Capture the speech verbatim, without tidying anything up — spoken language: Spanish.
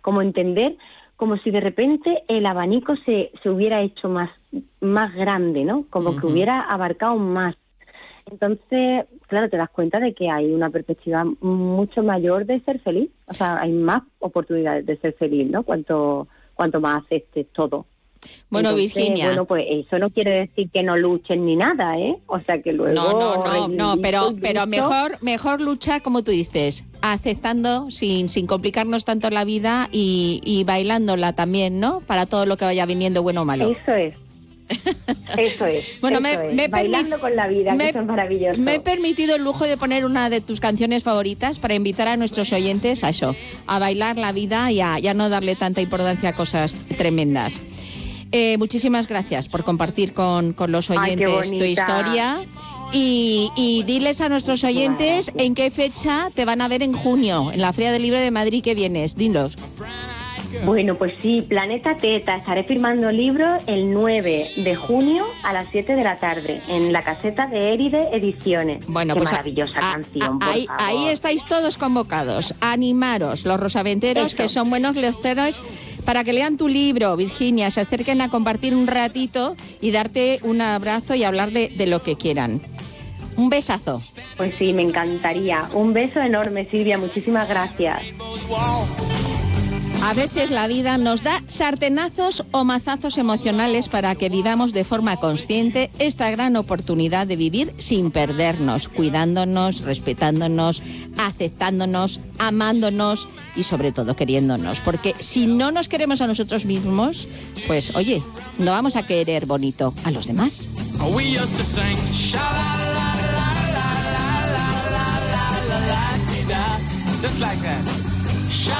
como entender, como si de repente el abanico se, se hubiera hecho más, más grande, ¿no? Como uh-huh. que hubiera abarcado más. Entonces, claro, te das cuenta de que hay una perspectiva mucho mayor de ser feliz. O sea, hay más oportunidades de ser feliz, ¿no? Cuanto, cuanto más aceptes todo. Bueno, Entonces, Virginia. Bueno, pues eso no quiere decir que no luchen ni nada, ¿eh? O sea, que luego... No, no, no, no, pero, pero lucho. mejor, mejor luchar, como tú dices, aceptando, sin, sin complicarnos tanto la vida y, y bailándola también, ¿no? Para todo lo que vaya viniendo, bueno o malo. Eso es. Eso es. Bueno, eso me, es. me Bailando permi- con la vida, me, que eso es maravilloso. Me he permitido el lujo de poner una de tus canciones favoritas para invitar a nuestros oyentes a eso, a bailar la vida y a, y a no darle tanta importancia a cosas tremendas. Eh, muchísimas gracias por compartir con, con los oyentes tu historia y, y diles a nuestros oyentes en qué fecha te van a ver en junio, en la Feria del Libro de Madrid que vienes. Dinos. Bueno, pues sí, Planeta Teta. Estaré firmando libros el nueve de junio a las siete de la tarde en la caseta de Éride Ediciones. Bueno, Qué pues maravillosa a, canción, a, por ahí, favor. ahí estáis todos convocados. Animaros, los rosaventeros, Eso. que son buenos lectores, para que lean tu libro, Virginia, se acerquen a compartir un ratito y darte un abrazo y hablar de, de lo que quieran. Un besazo. Pues sí, me encantaría. Un beso enorme, Silvia. Muchísimas gracias. A veces la vida nos da sartenazos o mazazos emocionales para que vivamos de forma consciente esta gran oportunidad de vivir sin perdernos, cuidándonos, respetándonos, aceptándonos, amándonos y sobre todo queriéndonos. Porque si no nos queremos a nosotros mismos, pues oye, no vamos a querer bonito a los demás. Just like that.